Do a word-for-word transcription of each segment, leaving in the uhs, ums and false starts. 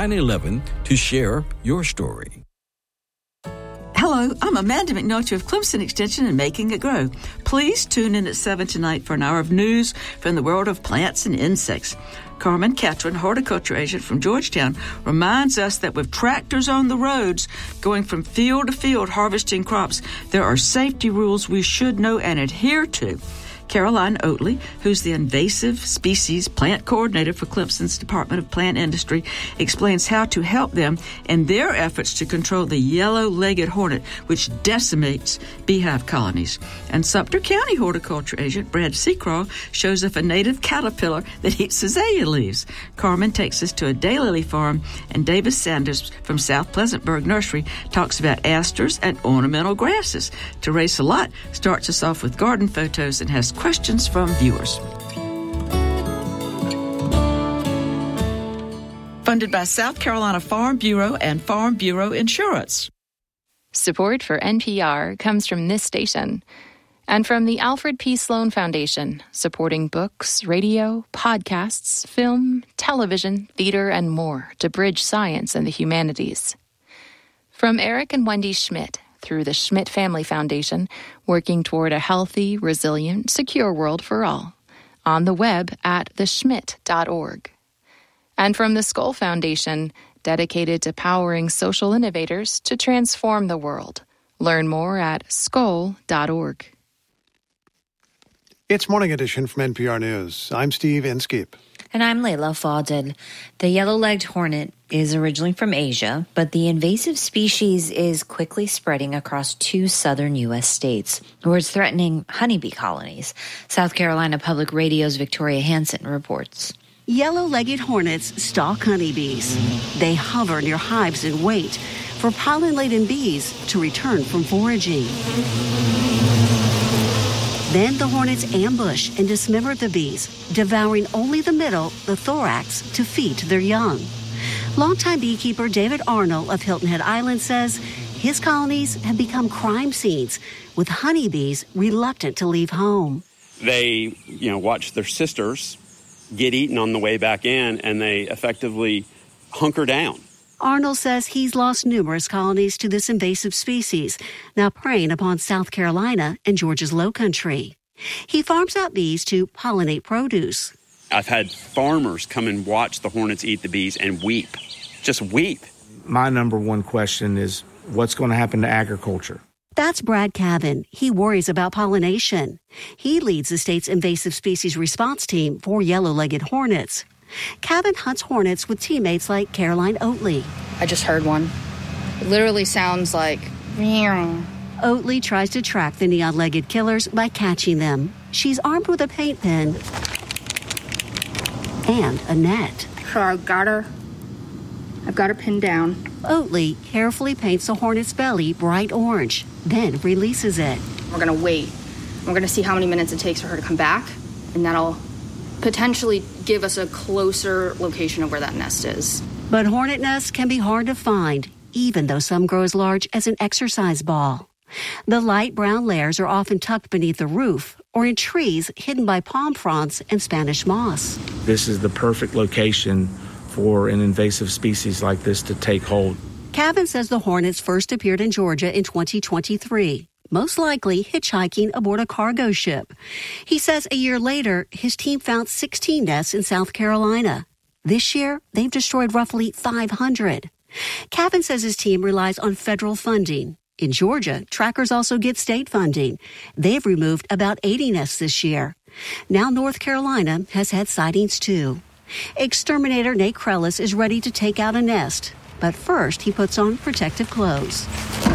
nine one one to share your story. Hello, I'm Amanda McNulty of Clemson Extension and Making It Grow. Please tune in at seven tonight for an hour of news from the world of plants and insects. Carmen Catron, horticulture agent from Georgetown, reminds us that with tractors on the roads going from field to field harvesting crops, there are safety rules we should know and adhere to. Caroline Oatley, who's the invasive species plant coordinator for Clemson's Department of Plant Industry, explains how to help them in their efforts to control the yellow-legged hornet, which decimates beehive colonies. And Sumter County horticulture agent Brad Seacraw shows us a native caterpillar that eats azalea leaves. Carmen takes us to a daylily farm, and Davis Sanders from South Pleasantburg Nursery talks about asters and ornamental grasses. Teresa Lott starts us off with garden photos and has questions from viewers. Funded by South Carolina Farm Bureau and Farm Bureau Insurance. Support for N P R comes from this station and from the Alfred P. Sloan Foundation, supporting books, radio, podcasts, film, television, theater, and more to bridge science and the humanities. From Eric and Wendy Schmidt, through the Schmidt Family Foundation, working toward a healthy, resilient, secure world for all. On the web at the schmidt dot org. And from the Skoll Foundation, dedicated to powering social innovators to transform the world. Learn more at skoll dot org. It's Morning Edition from N P R News. I'm Steve Inskeep. And I'm Layla Fadel. The yellow-legged hornet is originally from Asia, but the invasive species is quickly spreading across two southern U S states, where it's threatening honeybee colonies. South Carolina Public Radio's Victoria Hansen reports. Yellow-legged hornets stalk honeybees. They hover near hives and wait for pollen-laden bees to return from foraging. Then the hornets ambush and dismember the bees, devouring only the middle, the thorax, to feed their young. Longtime beekeeper David Arnold of Hilton Head Island says his colonies have become crime scenes, with honeybees reluctant to leave home. They, you know, watch their sisters get eaten on the way back in, and they effectively hunker down. Arnold says he's lost numerous colonies to this invasive species, now preying upon South Carolina and Georgia's low country. He farms out bees to pollinate produce. I've had farmers come and watch the hornets eat the bees and weep, just weep. My number one question is, what's going to happen to agriculture? That's Brad Cavan. He worries about pollination. He leads the state's invasive species response team for yellow-legged hornets. Cavan hunts hornets with teammates like Caroline Oatley. I just heard one. It literally sounds like... Oatley tries to track the neon-legged killers by catching them. She's armed with a paint pen and a net. So I've got her. I've got her pinned down. Oatley carefully paints the hornet's belly bright orange, then releases it. We're going to wait. We're going to see how many minutes it takes for her to come back, and that'll potentially give us a closer location of where that nest is. But hornet nests can be hard to find, even though some grow as large as an exercise ball. The light brown layers are often tucked beneath the roof or in trees hidden by palm fronds and Spanish moss. This is the perfect location for an invasive species like this to take hold. Cavan says the hornets first appeared in Georgia in twenty twenty-three. Most likely hitchhiking aboard a cargo ship. He says a year later, his team found sixteen nests in South Carolina. This year, they've destroyed roughly five hundred. Cavan says his team relies on federal funding. In Georgia, trackers also get state funding. They've removed about eighty nests this year. Now North Carolina has had sightings too. Exterminator Nate Krellis is ready to take out a nest. But first, he puts on protective clothes.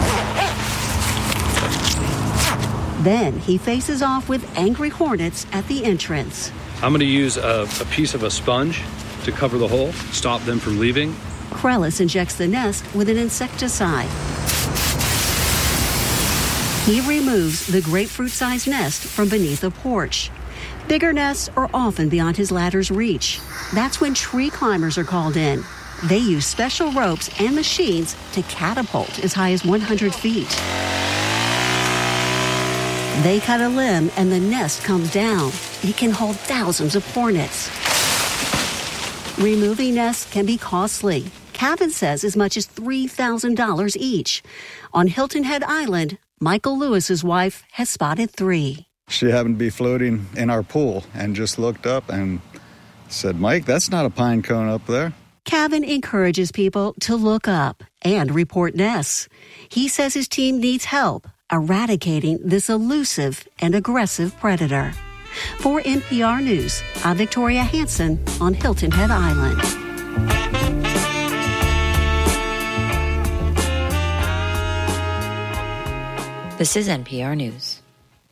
Then he faces off with angry hornets at the entrance. I'm going to use a, a piece of a sponge to cover the hole, stop them from leaving. Krellis injects the nest with an insecticide. He removes the grapefruit-sized nest from beneath the porch. Bigger nests are often beyond his ladder's reach. That's when tree climbers are called in. They use special ropes and machines to catapult as high as one hundred feet. They cut a limb and the nest comes down. It can hold thousands of hornets. Removing nests can be costly. Cavan says as much as three thousand dollars each. On Hilton Head Island, Michael Lewis's wife has spotted three. She happened to be floating in our pool and just looked up and said, "Mike, that's not a pine cone up there." Cavan encourages people to look up and report nests. He says his team needs help eradicating this elusive and aggressive predator. For N P R News, I'm Victoria Hansen on Hilton Head Island. This is N P R News.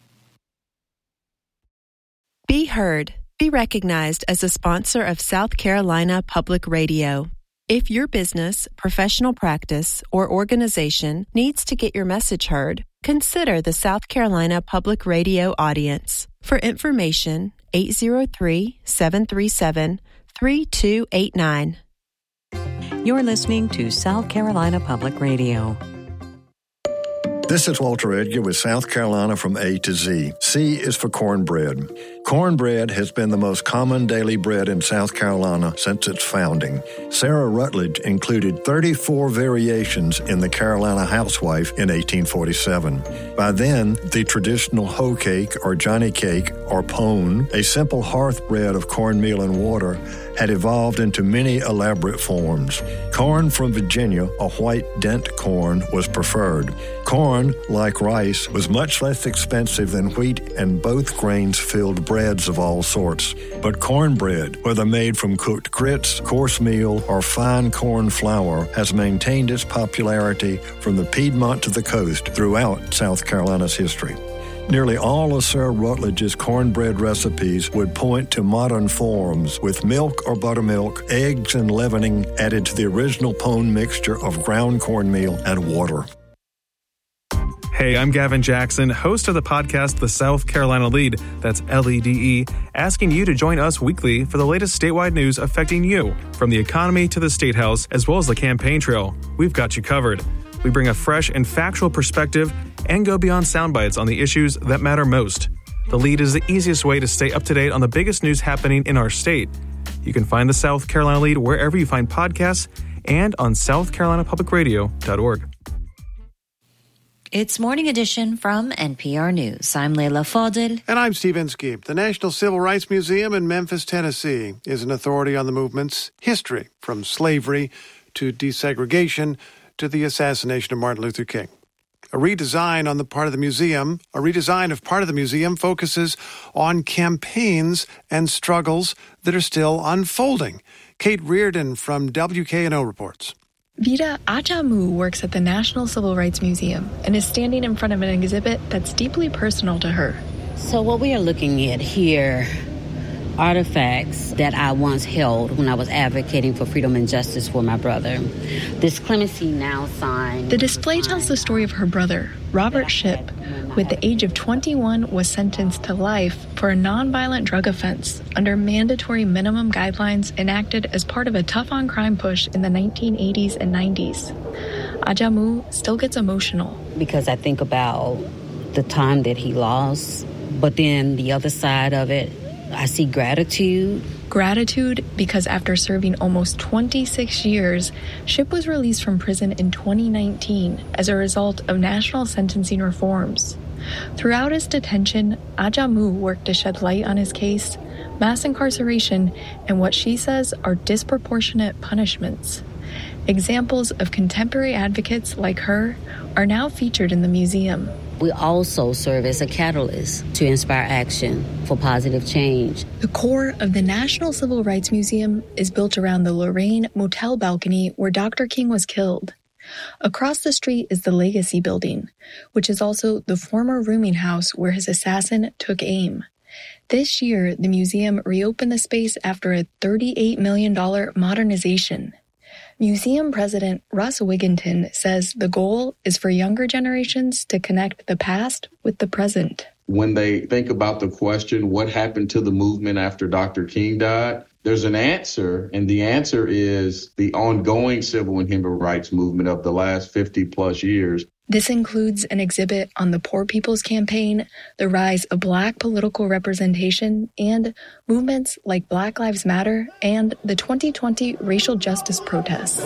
Be heard. Be recognized as a sponsor of South Carolina Public Radio. If your business, professional practice, or organization needs to get your message heard, consider the South Carolina Public Radio audience. For information, eight zero three, seven three seven, three two eight nine. You're listening to South Carolina Public Radio. This is Walter Edgar with South Carolina from A to Z. C is for cornbread. Cornbread has been the most common daily bread in South Carolina since its founding. Sarah Rutledge included thirty-four variations in the Carolina Housewife in eighteen forty-seven. By then, the traditional hoe cake or Johnny cake or pone, a simple hearth bread of cornmeal and water, had evolved into many elaborate forms. Corn from Virginia, a white dent corn, was preferred. Corn, like rice, was much less expensive than wheat, and both grains filled breads of all sorts. But cornbread, whether made from cooked grits, coarse meal, or fine corn flour, has maintained its popularity from the Piedmont to the coast throughout South Carolina's history. Nearly all of Sarah Rutledge's cornbread recipes would point to modern forms with milk or buttermilk, eggs, and leavening added to the original pone mixture of ground cornmeal and water. Hey, I'm Gavin Jackson, host of the podcast The South Carolina Lead, that's L E D E, asking you to join us weekly for the latest statewide news affecting you, from the economy to the State House, as well as the campaign trail. We've got you covered. We bring a fresh and factual perspective and go beyond sound bites on the issues that matter most. The Lead is the easiest way to stay up to date on the biggest news happening in our state. You can find the South Carolina Lead wherever you find podcasts and on south carolina public radio dot org. It's Morning Edition from N P R News. I'm Leila Fadel. And I'm Steve Inskeep. The National Civil Rights Museum in Memphis, Tennessee is an authority on the movement's history, from slavery to desegregation to the assassination of Martin Luther King. A redesign on the part of the museum, a redesign of part of the museum focuses on campaigns and struggles that are still unfolding. Kate Reardon from W K N O reports. Vida Ajamu works at the National Civil Rights Museum and is standing in front of an exhibit that's deeply personal to her. So what we are looking at here, artifacts that I once held when I was advocating for freedom and justice for my brother. This Clemency Now sign. The display tells the story of her brother, Robert Shipp, who at the age of twenty-one was sentenced to life for a nonviolent drug offense under mandatory minimum guidelines enacted as part of a tough-on-crime push in the nineteen eighties and nineties. Ajamu still gets emotional. Because I think about the time that he lost, but then the other side of it, I see gratitude. Gratitude because after serving almost twenty-six years, Shipp was released from prison in twenty nineteen as a result of national sentencing reforms. Throughout his detention, Ajamu worked to shed light on his case, mass incarceration, and what she says are disproportionate punishments. Examples of contemporary advocates like her are now featured in the museum. We also serve as a catalyst to inspire action for positive change. The core of the National Civil Rights Museum is built around the Lorraine Motel balcony where Doctor King was killed. Across the street is the Legacy Building, which is also the former rooming house where his assassin took aim. This year, the museum reopened the space after a thirty-eight million dollars modernization. Museum President Russ Wigginton says the goal is for younger generations to connect the past with the present. When they think about the question, what happened to the movement after Doctor King died, there's an answer, and the answer is the ongoing civil and human rights movement of the last fifty plus years. This includes an exhibit on the Poor People's Campaign, the rise of Black political representation, and movements like Black Lives Matter and the twenty twenty racial justice protests.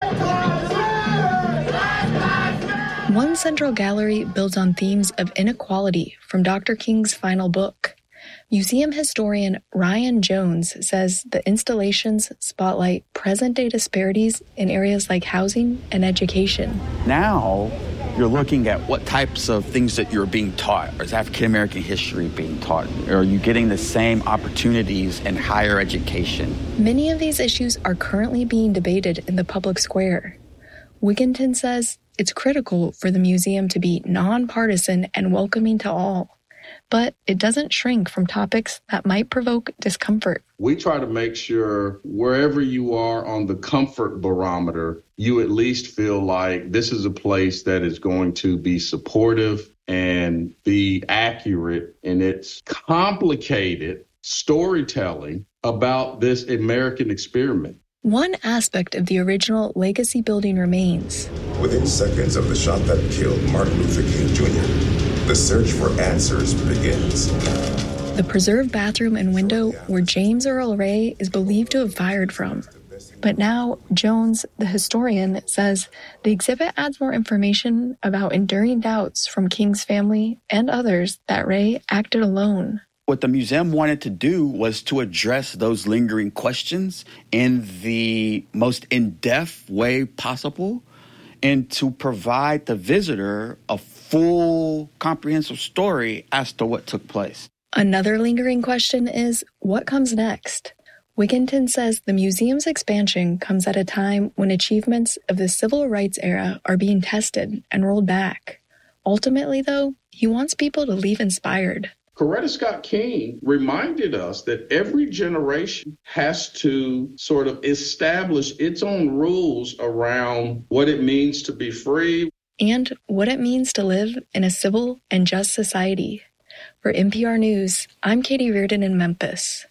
One central gallery builds on themes of inequality from Doctor King's final book. Museum historian Ryan Jones says the installations spotlight present-day disparities in areas like housing and education. Now, you're looking at what types of things that you're being taught. Is African-American history being taught? Are you getting the same opportunities in higher education? Many of these issues are currently being debated in the public square. Wigginton says it's critical for the museum to be nonpartisan and welcoming to all. But it doesn't shrink from topics that might provoke discomfort. We try to make sure wherever you are on the comfort barometer, you at least feel like this is a place that is going to be supportive and be accurate in its complicated storytelling about this American experiment. One aspect of the original legacy building remains. Within seconds of the shot that killed Martin Luther King Junior, the search for answers begins. The preserved bathroom and window where James Earl Ray is believed to have fired from. But now, Jones, the historian, says the exhibit adds more information about enduring doubts from King's family and others that Ray acted alone. What the museum wanted to do was to address those lingering questions in the most in-depth way possible and to provide the visitor a full, comprehensive story as to what took place. Another lingering question is, what comes next? Wigginton says the museum's expansion comes at a time when achievements of the civil rights era are being tested and rolled back. Ultimately, though, he wants people to leave inspired. Coretta Scott King reminded us that every generation has to sort of establish its own rules around what it means to be free. And what it means to live in a civil and just society. For N P R News, I'm Katie Reardon in Memphis.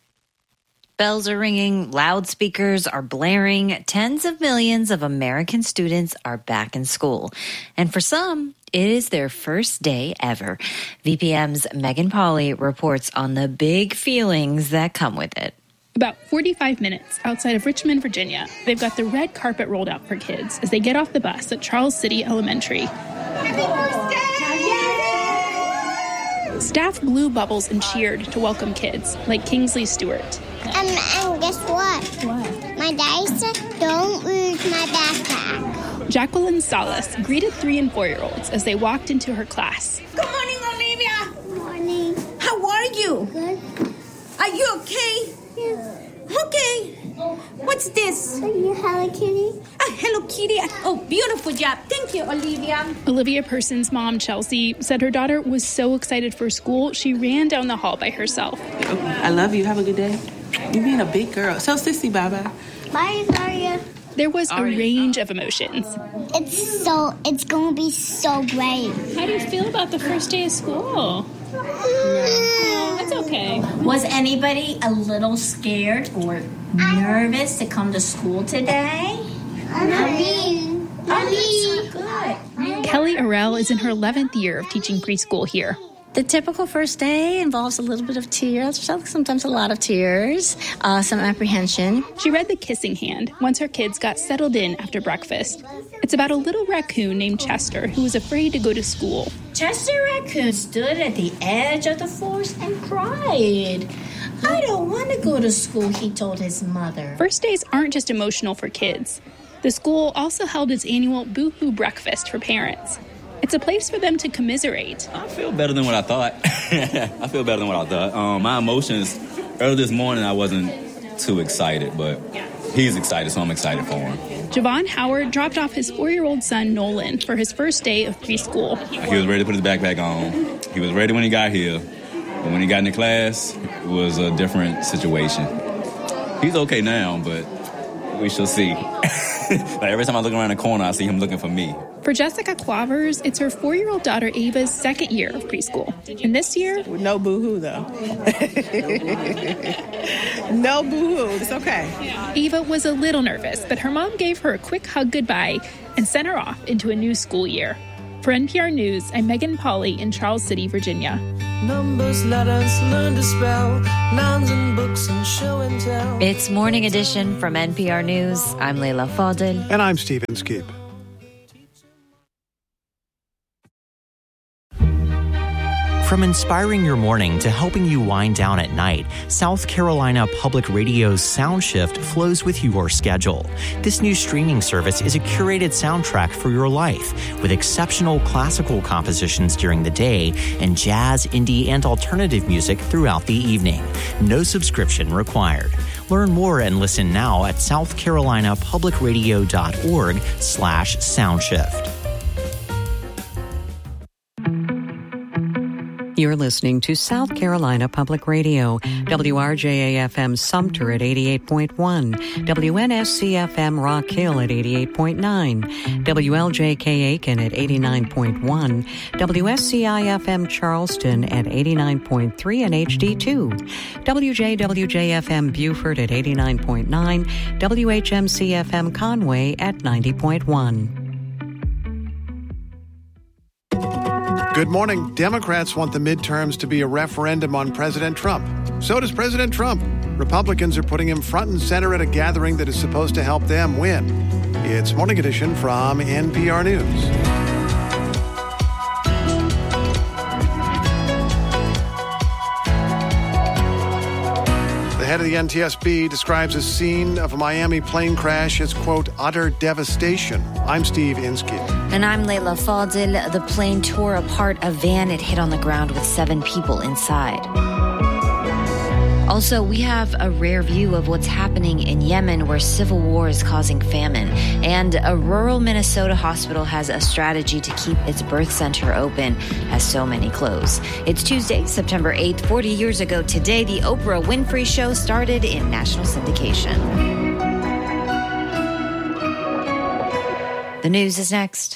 Bells are ringing, loudspeakers are blaring, tens of millions of American students are back in school. And for some, it is their first day ever. V P M's Megan Pauley reports on the big feelings that come with it. About forty-five minutes outside of Richmond, Virginia, they've got the red carpet rolled out for kids as they get off the bus at Charles City Elementary. Happy birthday! Staff blew bubbles and cheered to welcome kids, like Kingsley Stewart. Um, and guess what? What? My daddy said, don't lose my backpack. Jacqueline Salas greeted three and four-year-olds as they walked into her class. Good morning, Olivia. Good morning. How are you? Good. Are you okay? Yeah. Okay. What's this? Are you Hello Kitty? A Hello Kitty. Oh, beautiful job. Thank you, Olivia. Olivia Person's mom, Chelsea, said her daughter was so excited for school, she ran down the hall by herself. I love you. Have a good day. You're being a big girl. So, sissy, bye-bye. Bye, Zaria. There was a range of emotions. It's so, it's going to be so great. How do you feel about the first day of school? No, that's okay. Was anybody a little scared or nervous to come to school today? Not me. Not me. Good. Kelly Arell is in her eleventh year of teaching preschool here. The typical first day involves a little bit of tears, sometimes a lot of tears, uh, some apprehension. She read The Kissing Hand once her kids got settled in after breakfast. It's about a little raccoon named Chester who was afraid to go to school. Chester Raccoon stood at the edge of the forest and cried. I don't want to go to school, he told his mother. First days aren't just emotional for kids. The school also held its annual Boo-Hoo Breakfast for parents. It's a place for them to commiserate. I feel better than what I thought. I feel better than what I thought. Um, my emotions, early this morning, I wasn't too excited, but he's excited, so I'm excited for him. Javon Howard dropped off his four-year-old son, Nolan, for his first day of preschool. He was ready to put his backpack on. He was ready when he got here. But when he got into class, it was a different situation. He's okay now, but we shall see. Like every time I look around the corner, I see him looking for me. For Jessica Quavers, it's her four-year-old daughter Ava's second year of preschool. And this year... No boo-hoo, though. No boo-hoo. It's okay. Ava was a little nervous, but her mom gave her a quick hug goodbye and sent her off into a new school year. For N P R News, I'm Megan Pauley in Charles City, Virginia. Numbers, letters, learn to spell, nouns and books and show and tell. It's Morning Edition from N P R News. I'm Leila Fadel. And I'm Steve Inskeep. From inspiring your morning to helping you wind down at night, South Carolina Public Radio's SoundShift flows with your schedule. This new streaming service is a curated soundtrack for your life, with exceptional classical compositions during the day and jazz, indie, and alternative music throughout the evening. No subscription required. Learn more and listen now at southcarolinapublicradio.org slash soundshift. You're listening to South Carolina Public Radio, W R J A F M Sumter at eighty-eight point one, W N S C F M Rock Hill at eighty-eight point nine, W L J K Aiken at eighty-nine point one, W S C I F M Charleston at eighty-nine point three and H D two, W J W J F M Beaufort at eighty-nine point nine, W H M C F M Conway at ninety point one. Good morning. Democrats want the midterms to be a referendum on President Trump. So does President Trump. Republicans are putting him front and center at a gathering that is supposed to help them win. It's Morning Edition from N P R News. The head of the N T S B describes a scene of a Miami plane crash as, quote, utter devastation. I'm Steve Inskeep. And I'm Leila Fadel. The plane tore apart a van it hit on the ground with seven people inside. Also, we have a rare view of what's happening in Yemen, where civil war is causing famine. And a rural Minnesota hospital has a strategy to keep its birth center open as so many close. It's Tuesday, September eighth. forty years ago today, the Oprah Winfrey Show started in national syndication. The news is next.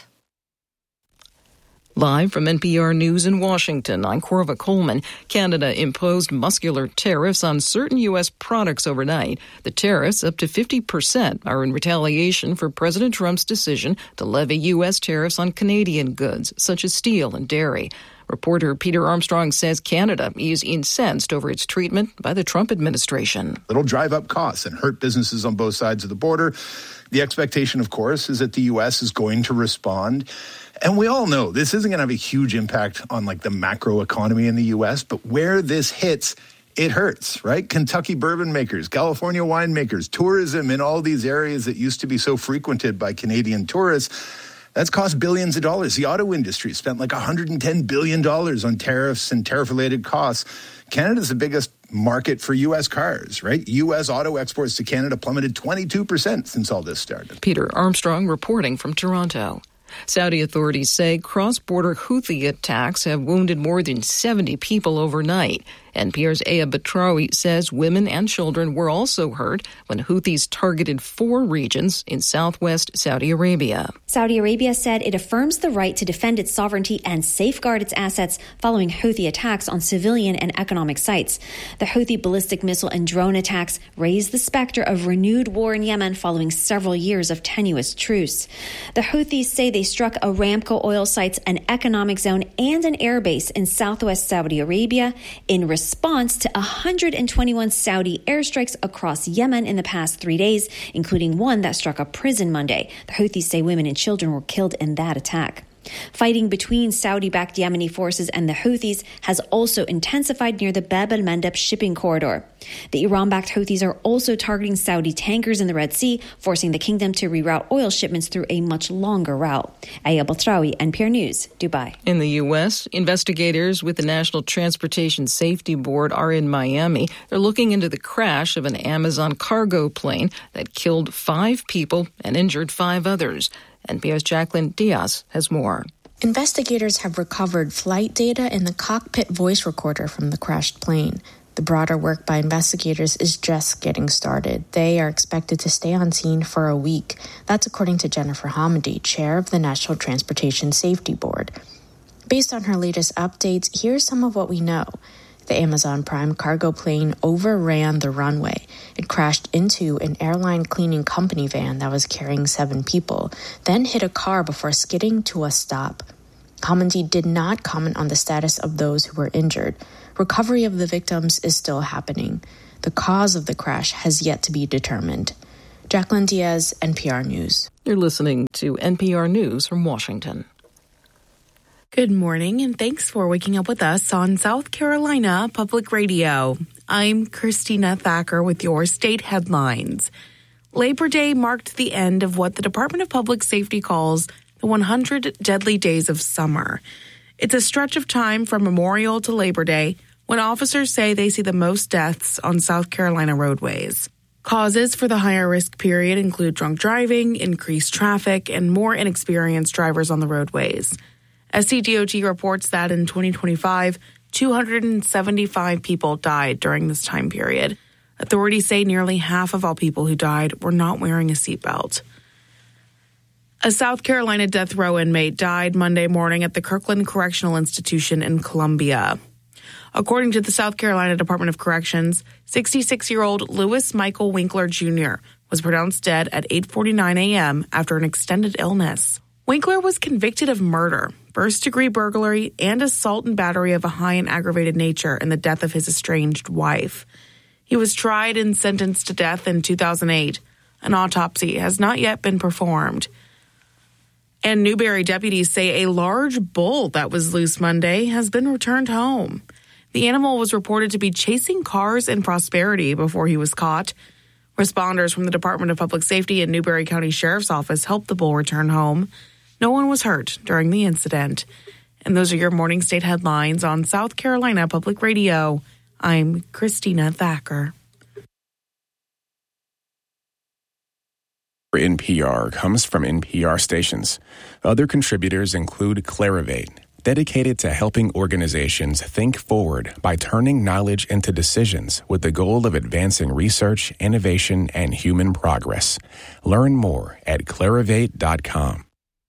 Live from N P R News in Washington, I'm Corva Coleman. Canada imposed muscular tariffs on certain U S products overnight. The tariffs, up to fifty percent, are in retaliation for President Trump's decision to levy U S tariffs on Canadian goods, such as steel and dairy. Reporter Peter Armstrong says Canada is incensed over its treatment by the Trump administration. It'll drive up costs and hurt businesses on both sides of the border. The expectation, of course, is that the U S is going to respond. And we all know this isn't going to have a huge impact on like the macro economy in the U S, but where this hits, it hurts, right? Kentucky bourbon makers, California winemakers, tourism in all these areas that used to be so frequented by Canadian tourists. That's cost billions of dollars. The auto industry spent like one hundred ten billion dollars on tariffs and tariff-related costs. Canada's the biggest market for U S cars, right? U S auto exports to Canada plummeted twenty-two percent since all this started. Peter Armstrong reporting from Toronto. Saudi authorities say cross-border Houthi attacks have wounded more than seventy people overnight. N P R's Aya Batrawi says women and children were also hurt when Houthis targeted four regions in southwest Saudi Arabia. Saudi Arabia said it affirms the right to defend its sovereignty and safeguard its assets following Houthi attacks on civilian and economic sites. The Houthi ballistic missile and drone attacks raised the specter of renewed war in Yemen following several years of tenuous truce. The Houthis say they struck Aramco oil sites, an economic zone, and an airbase in southwest Saudi Arabia in response response to one hundred twenty-one Saudi airstrikes across Yemen in the past three days, including one that struck a prison Monday. The Houthis say women and children were killed in that attack. Fighting between Saudi-backed Yemeni forces and the Houthis has also intensified near the Bab el-Mandeb shipping corridor. The Iran-backed Houthis are also targeting Saudi tankers in the Red Sea, forcing the kingdom to reroute oil shipments through a much longer route. Aya Batrawi, N P R News, Dubai. In the U S, investigators with the National Transportation Safety Board are in Miami. They're looking into the crash of an Amazon cargo plane that killed five people and injured five others. N P R's Jacqueline Diaz has more. Investigators have recovered flight data and the cockpit voice recorder from the crashed plane. The broader work by investigators is just getting started. They are expected to stay on scene for a week. That's according to Jennifer Hamady, chair of the National Transportation Safety Board. Based on her latest updates, here's some of what we know. The Amazon Prime cargo plane overran the runway. It crashed into an airline cleaning company van that was carrying seven people, then hit a car before skidding to a stop. Commenty did not comment on the status of those who were injured. Recovery of the victims is still happening. The cause of the crash has yet to be determined. Jacqueline Diaz, N P R News. You're listening to N P R News from Washington. Good morning, and thanks for waking up with us on South Carolina Public Radio. I'm Christina Thacker with your state headlines. Labor Day marked the end of what the Department of Public Safety calls the one hundred Deadly Days of Summer. It's a stretch of time from Memorial to Labor Day when officers say they see the most deaths on South Carolina roadways. Causes for the higher risk period include drunk driving, increased traffic, and more inexperienced drivers on the roadways. S C D O T reports that in twenty twenty-five, two hundred seventy-five people died during this time period. Authorities say nearly half of all people who died were not wearing a seatbelt. A South Carolina death row inmate died Monday morning at the Kirkland Correctional Institution in Columbia. According to the South Carolina Department of Corrections, sixty-six-year-old Lewis Michael Winkler Junior was pronounced dead at eight forty-nine a.m. after an extended illness. Winkler was convicted of murder, first-degree burglary, and assault and battery of a high and aggravated nature in the death of his estranged wife. He was tried and sentenced to death in two thousand eight. An autopsy has not yet been performed. And Newberry deputies say a large bull that was loose Monday has been returned home. The animal was reported to be chasing cars in Prosperity before he was caught. Responders from the Department of Public Safety and Newberry County Sheriff's Office helped the bull return home. No one was hurt during the incident. And those are your morning state headlines on South Carolina Public Radio. I'm Christina Thacker. N P R comes from N P R stations. Other contributors include Clarivate, dedicated to helping organizations think forward by turning knowledge into decisions with the goal of advancing research, innovation, and human progress. Learn more at clarivate dot com.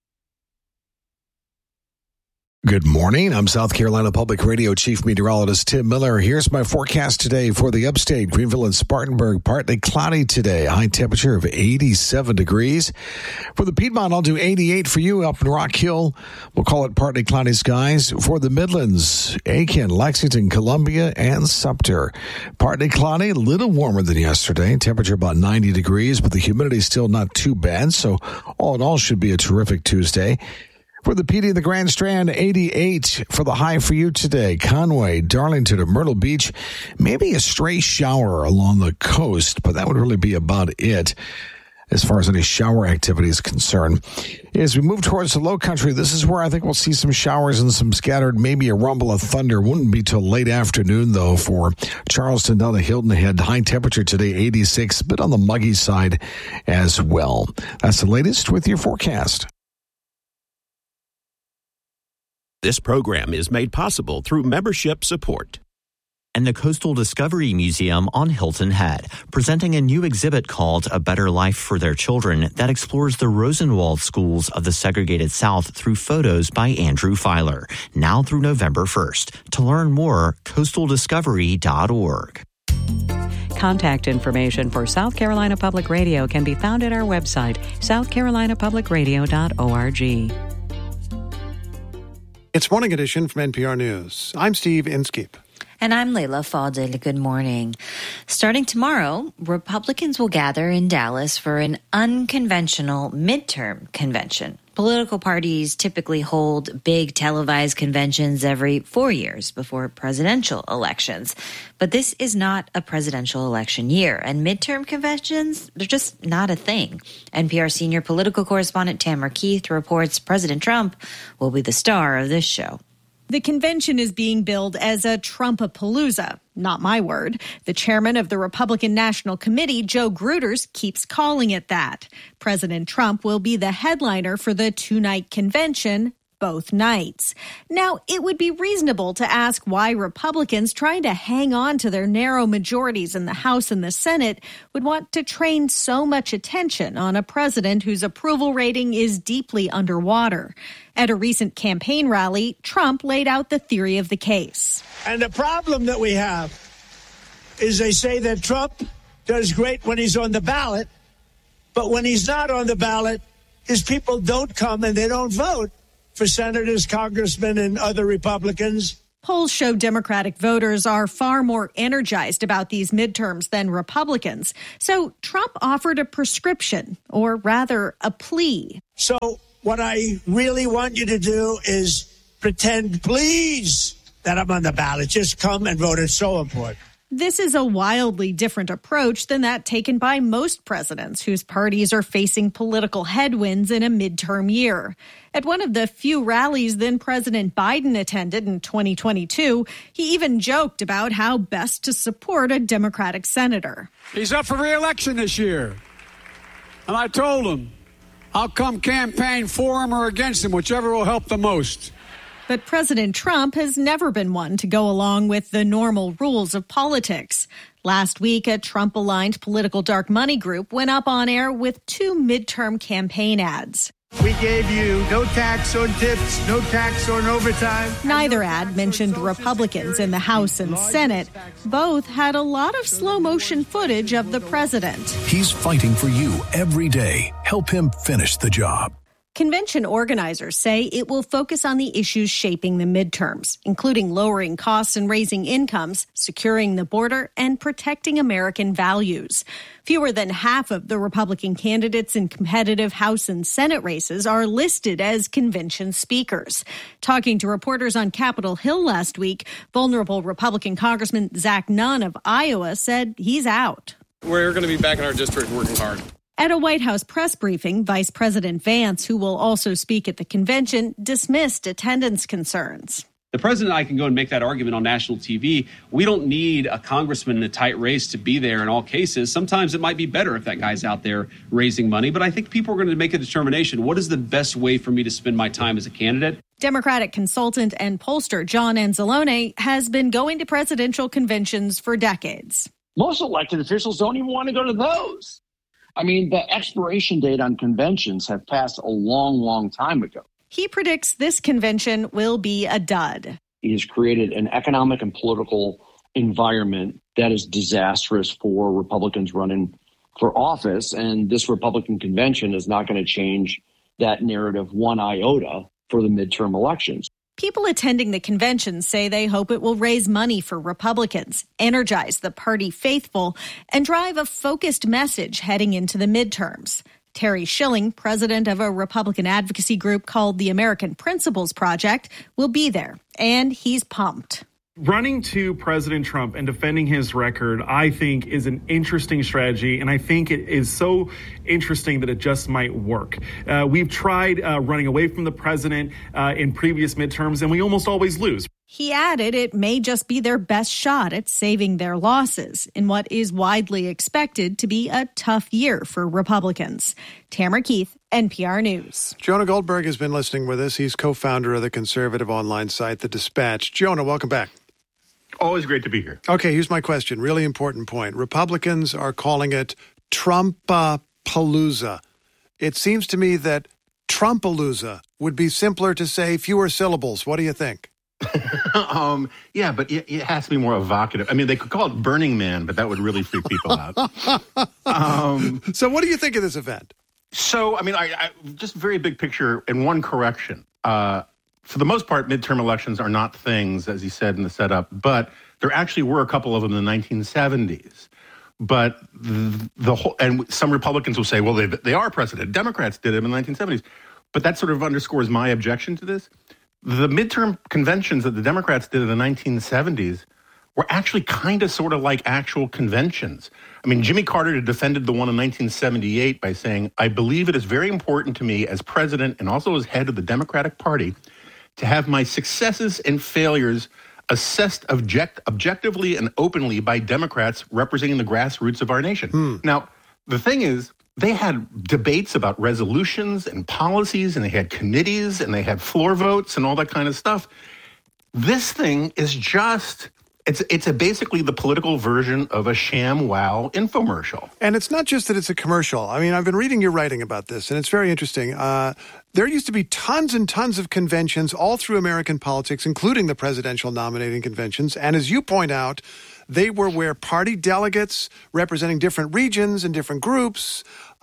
Good morning. I'm South Carolina Public Radio Chief Meteorologist Tim Miller. Here's my forecast today for the upstate. Greenville and Spartanburg, partly cloudy today. High temperature of eighty-seven degrees. For the Piedmont, I'll do eighty-eight for you up in Rock Hill. We'll call it partly cloudy skies. For the Midlands, Aiken, Lexington, Columbia, and Sumter. Partly cloudy, a little warmer than yesterday. Temperature about ninety degrees, but the humidity still not too bad. So all in all, should be a terrific Tuesday. For the P D and the Grand Strand, eighty-eight for the high for you today. Conway, Darlington, and Myrtle Beach, maybe a stray shower along the coast, but that would really be about it as far as any shower activity is concerned. As we move towards the low country, this is where I think we'll see some showers and some scattered, maybe a rumble of thunder. Wouldn't be till late afternoon, though, for Charleston down to Hilton Head. High temperature today, eighty-six, but on the muggy side as well. That's the latest with your forecast. This program is made possible through membership support. And the Coastal Discovery Museum on Hilton Head, presenting a new exhibit called A Better Life for Their Children that explores the Rosenwald schools of the segregated South through photos by Andrew Filer, now through November first. To learn more, coastal discovery dot org. Contact information for South Carolina Public Radio can be found at our website, south carolina public radio dot org. It's Morning Edition from N P R News. I'm Steve Inskeep. And I'm Layla Fadel. Good morning. Starting tomorrow, Republicans will gather in Dallas for an unconventional midterm convention. Political parties typically hold big televised conventions every four years before presidential elections. But this is not a presidential election year, and midterm conventions, they're just not a thing. N P R senior political correspondent Tamara Keith reports President Trump will be the star of this show. The convention is being billed as a Trumpapalooza. Not my word. The chairman of the Republican National Committee, Joe Gruters, keeps calling it that. President Trump will be the headliner for the two-night convention, both nights. Now, it would be reasonable to ask why Republicans trying to hang on to their narrow majorities in the House and the Senate would want to train so much attention on a president whose approval rating is deeply underwater. At a recent campaign rally, Trump laid out the theory of the case. And the problem that we have is they say that Trump does great when he's on the ballot, but when he's not on the ballot, his people don't come and they don't vote for senators, congressmen, and other Republicans. Polls show Democratic voters are far more energized about these midterms than Republicans. So Trump offered a prescription, or rather a plea. So what I really want you to do is pretend, please, that I'm on the ballot. Just come and vote. It's so important. This is a wildly different approach than that taken by most presidents whose parties are facing political headwinds in a midterm year. At one of the few rallies then President Biden attended in twenty twenty-two, he even joked about how best to support a Democratic senator. He's up for re-election this year. And I told him, I'll come campaign for him or against him, whichever will help the most. But President Trump has never been one to go along with the normal rules of politics. Last week, a Trump-aligned political dark money group went up on air with two midterm campaign ads. We gave you no tax on tips, no tax on overtime. Neither ad mentioned Republicans in the House and Senate. Both had a lot of slow-motion footage of the president. He's fighting for you every day. Help him finish the job. Convention organizers say it will focus on the issues shaping the midterms, including lowering costs and raising incomes, securing the border, and protecting American values. Fewer than half of the Republican candidates in competitive House and Senate races are listed as convention speakers. Talking to reporters on Capitol Hill last week, vulnerable Republican Congressman Zach Nunn of Iowa said he's out. We're going to be back in our district working hard. At a White House press briefing, Vice President Vance, who will also speak at the convention, dismissed attendance concerns. The president and I can go and make that argument on national T V. We don't need a congressman in a tight race to be there in all cases. Sometimes it might be better if that guy's out there raising money. But I think people are going to make a determination. What is the best way for me to spend my time as a candidate? Democratic consultant and pollster John Anzalone has been going to presidential conventions for decades. Most elected officials don't even want to go to those. I mean, the expiration date on conventions have passed a long, long time ago. He predicts this convention will be a dud. He has created an economic and political environment that is disastrous for Republicans running for office. And this Republican convention is not going to change that narrative one iota for the midterm elections. People attending the convention say they hope it will raise money for Republicans, energize the party faithful, and drive a focused message heading into the midterms. Terry Schilling, president of a Republican advocacy group called the American Principles Project, will be there, and he's pumped. Running to President Trump and defending his record, I think, is an interesting strategy, and I think it is so interesting that it just might work. Uh, we've tried uh, running away from the president uh, in previous midterms, and we almost always lose. He added it may just be their best shot at saving their losses in what is widely expected to be a tough year for Republicans. Tamara Keith, N P R News. Jonah Goldberg has been listening with us. He's co-founder of the conservative online site, The Dispatch. Jonah, welcome back. Always great to be here. Okay, here's my question. Really important point. Republicans are calling it Trump-palooza. It seems to me that Trumpalooza would be simpler to say, fewer syllables. What do you think? um, yeah, but it, it has to be more evocative. I mean, they could call it Burning Man, but that would really freak people out. um, so what do you think of this event? So, I mean, I, I just very big picture and one correction. Uh, for the most part, midterm elections are not things, as he said in the setup, but there actually were a couple of them in the nineteen seventies. But the, the whole, and some Republicans will say, well, they, they are precedent. Democrats did it in the nineteen seventies. But that sort of underscores my objection to this. The midterm conventions that the Democrats did in the nineteen seventies were actually kind of sort of like actual conventions. I mean, Jimmy Carter defended the one in nineteen seventy-eight by saying, I believe it is very important to me as president and also as head of the Democratic Party to have my successes and failures assessed object, objectively and openly by Democrats representing the grassroots of our nation. Hmm. Now, the thing is, they had debates about resolutions and policies, and they had committees, and they had floor votes and all that kind of stuff. This thing is just, it's it's a basically the political version of a sham wow infomercial. And it's not just that it's a commercial. I mean, I've been reading your writing about this, and it's very interesting. Uh, there used to be tons and tons of conventions all through American politics, including the presidential nominating conventions. And as you point out, they were where party delegates representing different regions and different groups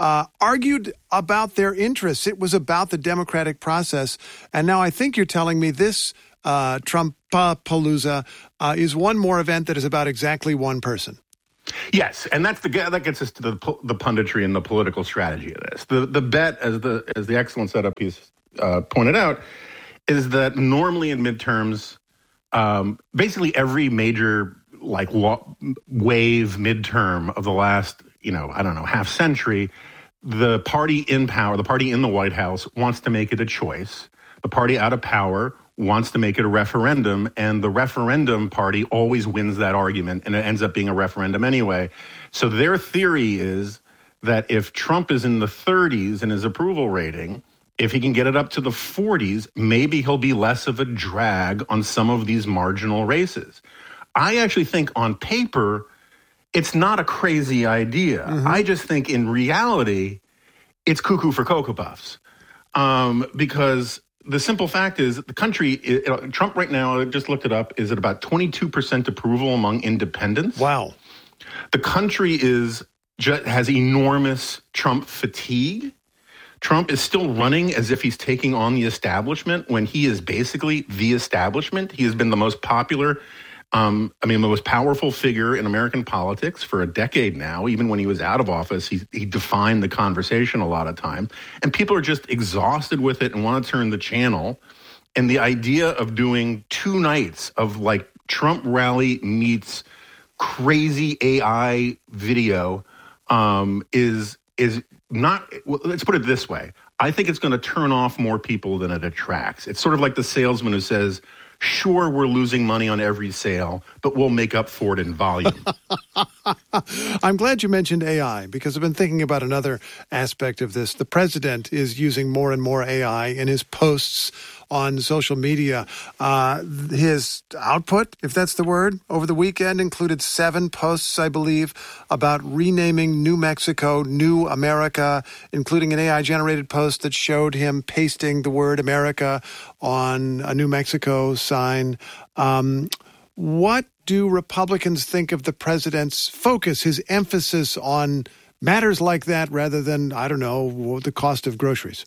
uh, argued about their interests. It was about the democratic process. And now I think you're telling me this uh, Trump-palooza uh, is one more event that is about exactly one person. Yes, and that's the that gets us to the the punditry and the political strategy of this. The the bet, as the as the excellent setup piece uh, pointed out, is that normally in midterms, um, basically every major like law, wave midterm of the last, you know, I don't know, half century, the party in power, the party in the White House wants to make it a choice. The party out of power wants to make it a referendum, and the referendum party always wins that argument, and it ends up being a referendum anyway. So their theory is that if Trump is in the thirties in his approval rating, if he can get it up to the forties, maybe he'll be less of a drag on some of these marginal races. I actually think on paper, it's not a crazy idea. Mm-hmm. I just think in reality, it's cuckoo for Cocoa Puffs. Um, because the simple fact is the country, it, Trump right now, I just looked it up, is at about twenty-two percent approval among independents. Wow. The country is just, has enormous Trump fatigue. Trump is still running as if he's taking on the establishment when he is basically the establishment. He has been the most popular, um, I mean, the most powerful figure in American politics for a decade now. Even when he was out of office, he, he defined the conversation a lot of time. And people are just exhausted with it and want to turn the channel. And the idea of doing two nights of like Trump rally meets crazy A I video um, is is not, well, let's put it this way. I think it's going to turn off more people than it attracts. It's sort of like the salesman who says, sure, we're losing money on every sale, but we'll make up for it in volume. I'm glad you mentioned A I because I've been thinking about another aspect of this. The president is using more and more A I in his posts on social media. Uh, his output, if that's the word, over the weekend included seven posts, I believe, about renaming New Mexico, New America, including an A I-generated post that showed him pasting the word America on a New Mexico sign. Um, what do Republicans think of the president's focus, his emphasis on matters like that rather than, I don't know, the cost of groceries?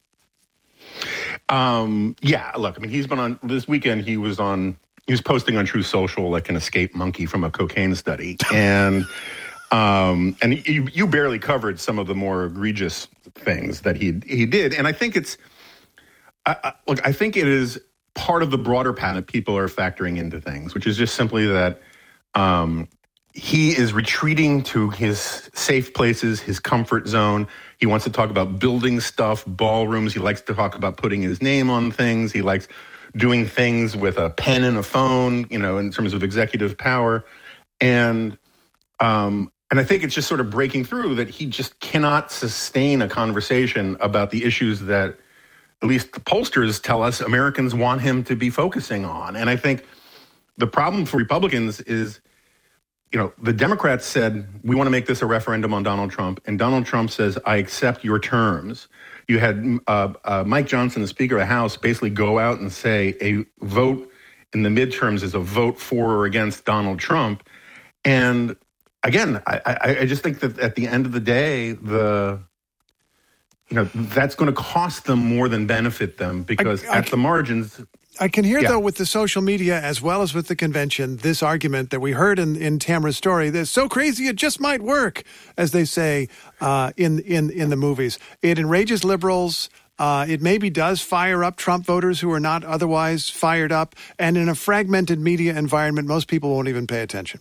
Um, yeah, look, I mean, he's been on this weekend. He was on, he was posting on Truth Social like an escaped monkey from a cocaine study. And, um, and you, you barely covered some of the more egregious things that he, he did. And I think it's, I, I, look, I think it is part of the broader pattern that people are factoring into things, which is just simply that, um, he is retreating to his safe places, his comfort zone. He wants to talk about building stuff, ballrooms. He likes to talk about putting his name on things. He likes doing things with a pen and a phone, you know, in terms of executive power. And um, and I think it's just sort of breaking through that he just cannot sustain a conversation about the issues that at least the pollsters tell us Americans want him to be focusing on. And I think the problem for Republicans is, you know, the Democrats said, we want to make this a referendum on Donald Trump. And Donald Trump says, I accept your terms. You had uh, uh, Mike Johnson, the Speaker of the House, basically go out and say a vote in the midterms is a vote for or against Donald Trump. And again, I, I, I just think that at the end of the day, the, you know, that's going to cost them more than benefit them because I, I, at the margins... I can hear, yeah. though, with the social media as well as with the convention, this argument that we heard in, in Tamara's story, that's so crazy it just might work, as they say uh, in, in, in the movies. It enrages liberals. Uh, it maybe does fire up Trump voters who are not otherwise fired up. And in a fragmented media environment, most people won't even pay attention.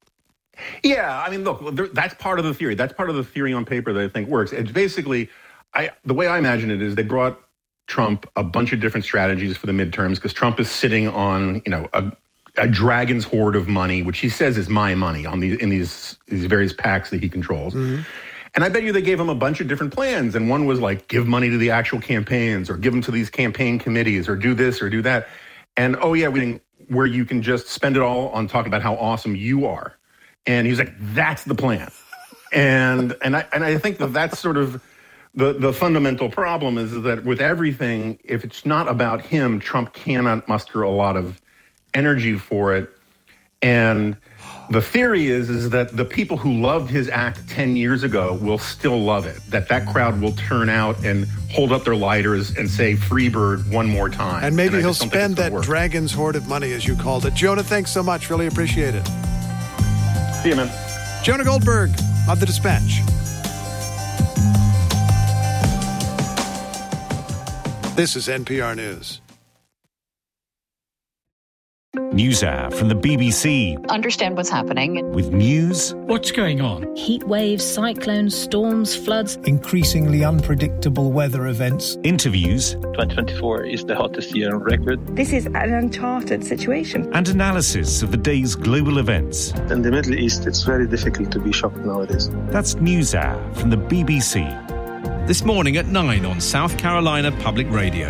Yeah, I mean, look, that's part of the theory. That's part of the theory on paper that I think works. It's basically, I, the way I imagine it is they brought Trump a bunch of different strategies for the midterms because Trump is sitting on, you know, a, a dragon's hoard of money, which he says is my money on these in these these various PACs that he controls. Mm-hmm. And I bet you they gave him a bunch of different plans. And one was like, give money to the actual campaigns or give them to these campaign committees or do this or do that. And, oh, yeah, we didn't, where you can just spend it all on talking about how awesome you are. And he's like, that's the plan. and and I and I think that that's sort of The the fundamental problem is that with everything, if it's not about him, Trump cannot muster a lot of energy for it. And The theory is, is that the people who loved his act ten years ago will still love it, that that crowd will turn out and hold up their lighters and say Freebird one more time. And maybe and he'll spend that dragon's hoard of money, as you called it. Jonah, thanks so much. Really appreciate it. See you, man. Jonah Goldberg of The Dispatch. This is N P R News. NewsHour from the B B C. Understand what's happening. With news. What's going on? Heat waves, cyclones, storms, floods. Increasingly unpredictable weather events. Interviews. twenty twenty-four is the hottest year on record. This is an uncharted situation. And analysis of the day's global events. In the Middle East, it's very difficult to be shocked nowadays. That's NewsHour from the B B C. This morning at nine on South Carolina Public Radio.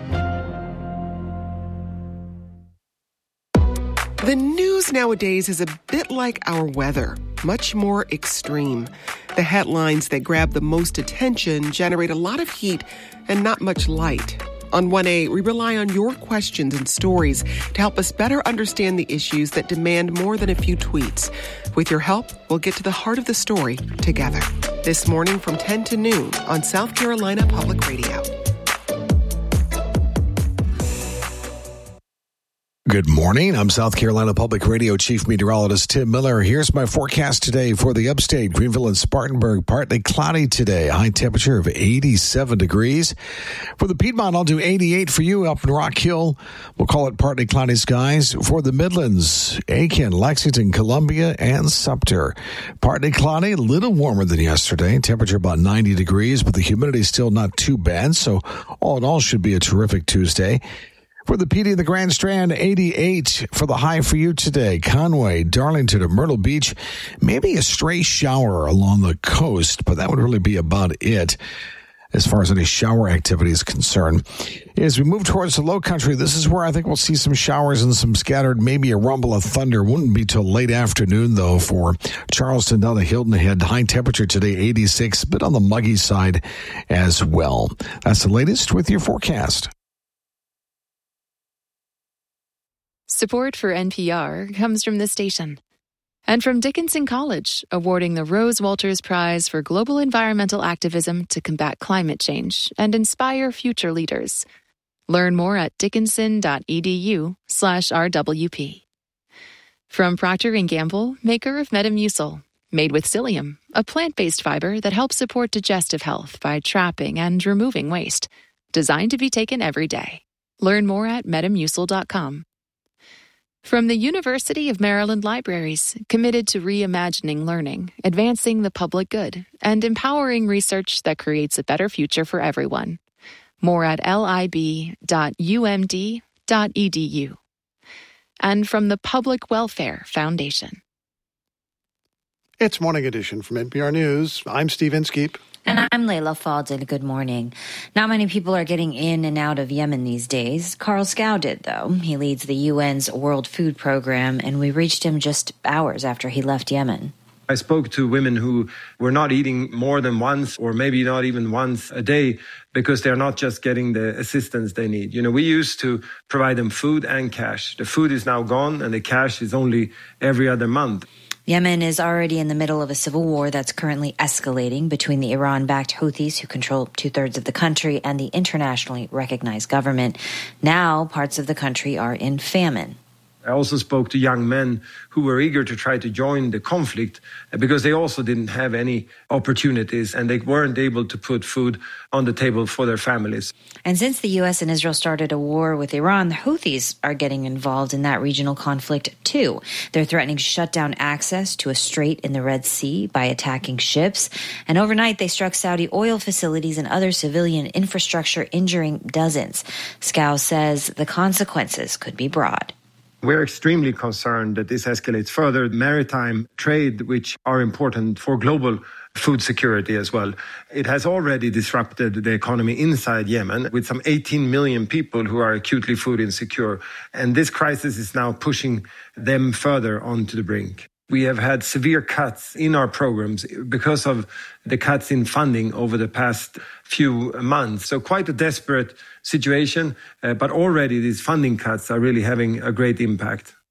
The news nowadays is a bit like our weather, much more extreme. The headlines that grab the most attention generate a lot of heat and not much light. On one A, we rely on your questions and stories to help us better understand the issues that demand more than a few tweets. With your help, we'll get to the heart of the story together. This morning from ten to noon on South Carolina Public Radio. Good morning. I'm South Carolina Public Radio Chief Meteorologist Tim Miller. Here's my forecast today for the upstate, Greenville and Spartanburg. Partly cloudy today. High temperature of eighty-seven degrees. For the Piedmont, I'll do eighty-eight for you up in Rock Hill. We'll call it partly cloudy skies. For the Midlands, Aiken, Lexington, Columbia, and Sumter. Partly cloudy, a little warmer than yesterday. Temperature about ninety degrees, but the humidity still not too bad. So all in all, should be a terrific Tuesday. For the P D and the Grand Strand, eighty-eight for the high for you today. Conway, Darlington, and Myrtle Beach, maybe a stray shower along the coast, but that would really be about it as far as any shower activity is concerned. As we move towards the low country, this is where I think we'll see some showers and some scattered, maybe a rumble of thunder. Wouldn't be till late afternoon, though, for Charleston down to Hilton Head. High temperature today, eighty-six, a bit on the muggy side as well. That's the latest with your forecast. Support for N P R comes from this station and from Dickinson College, awarding the Rose Walters Prize for Global Environmental Activism to combat climate change and inspire future leaders. Learn more at dickinson.edu slash RWP. From Procter and Gamble, maker of Metamucil, made with psyllium, a plant-based fiber that helps support digestive health by trapping and removing waste. Designed to be taken every day. Learn more at metamucil dot com. From the University of Maryland Libraries, committed to reimagining learning, advancing the public good, and empowering research that creates a better future for everyone. More at lib dot u m d dot e d u. And from the Public Welfare Foundation. It's Morning Edition from N P R News. I'm Steve Inskeep. And I'm Layla Fadel. Good morning. Not many people are getting in and out of Yemen these days. Carl Scow did, though. He leads the U N's World Food Program, and we reached him just hours after he left Yemen. I spoke to women who were not eating more than once or maybe not even once a day because they're not just getting the assistance they need. You know, we used to provide them food and cash. The food is now gone and the cash is only every other month. Yemen is already in the middle of a civil war that's currently escalating between the Iran-backed Houthis, who control two-thirds of the country, and the internationally recognized government. Now, parts of the country are in famine. I also spoke to young men who were eager to try to join the conflict because they also didn't have any opportunities and they weren't able to put food on the table for their families. And since the U S and Israel started a war with Iran, the Houthis are getting involved in that regional conflict too. They're threatening to shut down access to a strait in the Red Sea by attacking ships. And overnight, they struck Saudi oil facilities and other civilian infrastructure, injuring dozens. Scow says the consequences could be broad. We're extremely concerned that this escalates further. Maritime trade, which are important for global food security as well. It has already disrupted the economy inside Yemen with some eighteen million people who are acutely food insecure. And this crisis is now pushing them further onto the brink. We have had severe cuts in our programs because of the cuts in funding over the past few months. So quite a desperate situation, uh, but already these funding cuts are really having a great impact.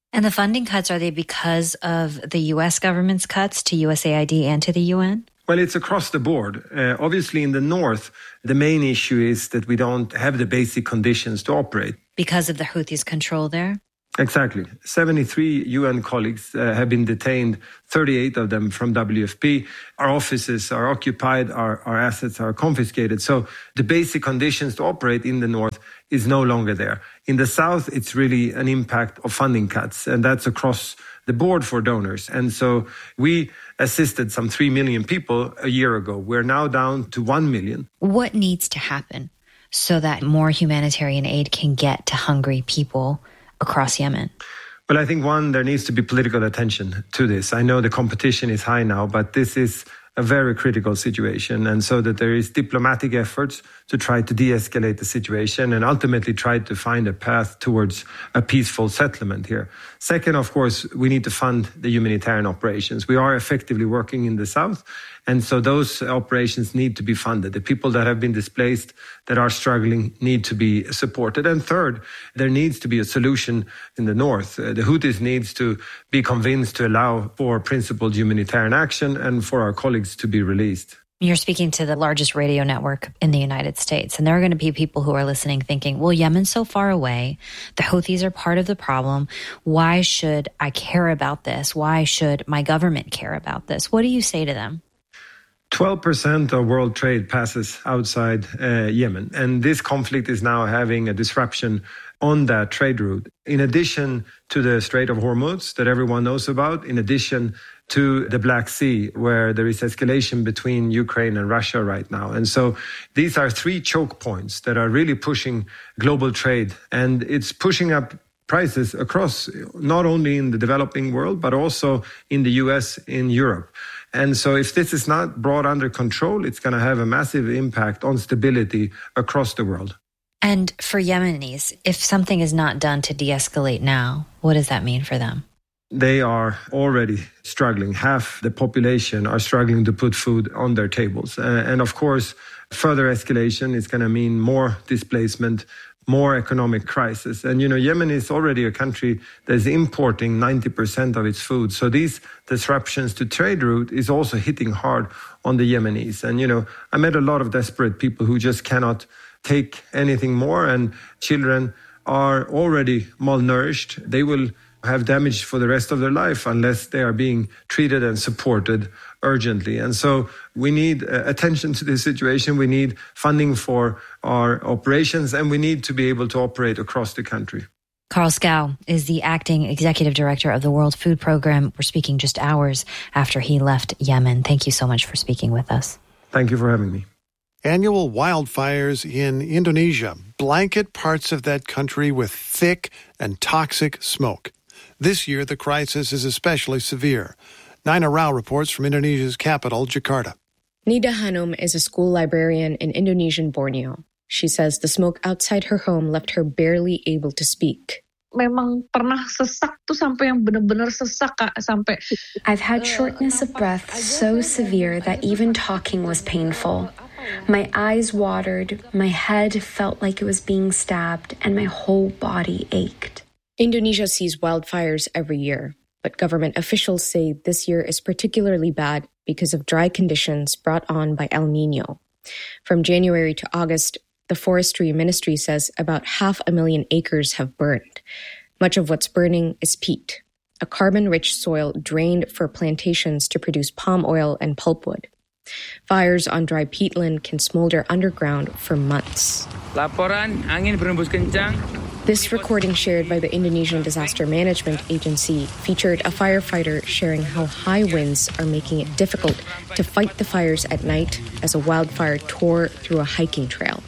And the funding cuts, are they because of the U S government's cuts to U S A I D and to the U N? Well, it's across the board. Uh, obviously, in the north, the main issue is that we don't have the basic conditions to operate. Because of the Houthis' control there? Exactly. seventy-three U N colleagues uh, have been detained, thirty-eight of them from W F P. Our offices are occupied, our, our assets are confiscated. So the basic conditions to operate in the north is no longer there. In the south, it's really an impact of funding cuts, and that's across the board for donors. And so we assisted some three million people a year ago. We're now down to one million. What needs to happen so that more humanitarian aid can get to hungry people across Yemen? Well, I think, one, there needs to be political attention to this. I know the competition is high now, but this is a very critical situation. And so that there is diplomatic efforts to try to de-escalate the situation and ultimately try to find a path towards a peaceful settlement here. Second, of course, we need to fund the humanitarian operations. We are effectively working in the south, and so those operations need to be funded. The people that have been displaced, that are struggling, need to be supported. And third, there needs to be a solution in the north. Uh, the Houthis needs to be convinced to allow for principled humanitarian action and for our colleagues to be released. You're speaking to the largest radio network in the United States, and there are going to be people who are listening thinking, well, Yemen's so far away. The Houthis are part of the problem. Why should I care about this? Why should my government care about this? What do you say to them? twelve percent of world trade passes outside uh, Yemen, and this conflict is now having a disruption on that trade route. In addition to the Strait of Hormuz that everyone knows about, in addition to the Black Sea, where there is escalation between Ukraine and Russia right now. And so these are three choke points that are really pushing global trade, and it's pushing up prices across, not only in the developing world, but also in the U S, in Europe. And so if this is not brought under control, it's going to have a massive impact on stability across the world. And for Yemenis, if something is not done to de-escalate now, what does that mean for them? They are already struggling. Half the population are struggling to put food on their tables. Uh, and of course, further escalation is going to mean more displacement, more economic crisis. And, you know, Yemen is already a country that is importing ninety percent of its food. So these disruptions to trade route is also hitting hard on the Yemenis. And, you know, I met a lot of desperate people who just cannot take anything more. And children are already malnourished. They will have damage for the rest of their life unless they are being treated and supported urgently. And so we need uh, attention to this situation. We need funding for our operations, and we need to be able to operate across the country. Carl Skau is the acting executive director of the World Food Program. We're speaking just hours after he left Yemen. Thank you so much for speaking with us. Thank you for having me. Annual wildfires in Indonesia blanket parts of that country with thick and toxic smoke. This year, the crisis is especially severe. Nina Rao reports from Indonesia's capital, Jakarta. Nida Hanum is a school librarian in Indonesian Borneo. She says the smoke outside her home left her barely able to speak. Memang pernah sesak tuh sampai yang benar-benar sesak, Kak, sampai I've had shortness of breath so severe that even talking was painful. My eyes watered, my head felt like it was being stabbed, and my whole body ached. Indonesia sees wildfires every year, but government officials say this year is particularly bad because of dry conditions brought on by El Niño. From January to August, the Forestry Ministry says about half a million acres have burned. Much of what's burning is peat, a carbon-rich soil drained for plantations to produce palm oil and pulpwood. Fires on dry peatland can smolder underground for months. Laporan angin berembus kencang. This recording, shared by the Indonesian Disaster Management Agency, featured a firefighter sharing how high winds are making it difficult to fight the fires at night as a wildfire tore through a hiking trail.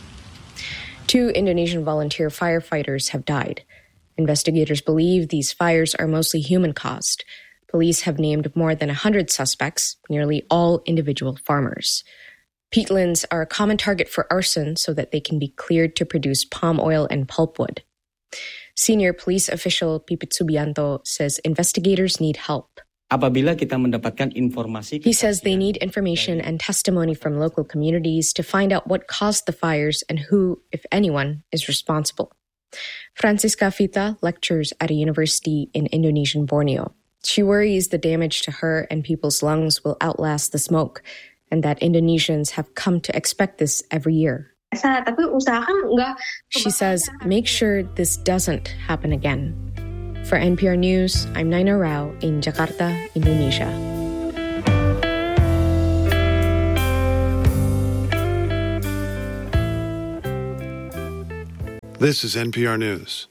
Two Indonesian volunteer firefighters have died. Investigators believe these fires are mostly human-caused. Police have named more than one hundred suspects, nearly all individual farmers. Peatlands are a common target for arson so that they can be cleared to produce palm oil and pulpwood. Senior police official Pipit Subianto says investigators need help. Apabila kita mendapatkan informasi, he says they need information and testimony from local communities to find out what caused the fires and who, if anyone, is responsible. Francisca Fita lectures at a university in Indonesian Borneo. She worries the damage to her and people's lungs will outlast the smoke, and that Indonesians have come to expect this every year. She says, make sure this doesn't happen again. For N P R News, I'm Naina Rao in Jakarta, Indonesia. This is N P R News.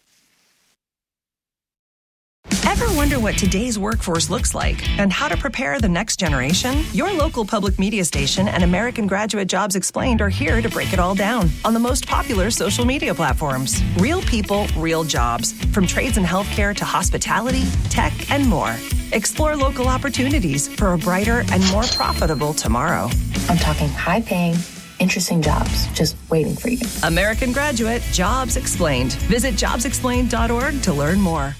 Ever wonder what today's workforce looks like and how to prepare the next generation? Your local public media station and American Graduate Jobs Explained are here to break it all down on the most popular social media platforms. Real people, real jobs, from trades and healthcare to hospitality, tech, and more. Explore local opportunities for a brighter and more profitable tomorrow. I'm talking high-paying, interesting jobs just waiting for you. American Graduate Jobs Explained. Visit jobs explained dot org to learn more.